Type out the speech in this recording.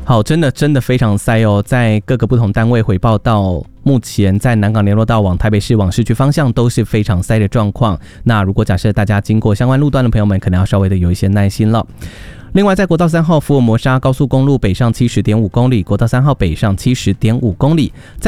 好，真的非常塞哦，在各个不同单位回报到目前在南港联络道往台北市往市区方向都是非常塞的状况。那如果假设大家经过相关路段的朋友们，可能要稍微的有一些耐心了。另外，在国道3号福尔摩沙高速公路北上70.5公里，国道3号北上70.5公里，在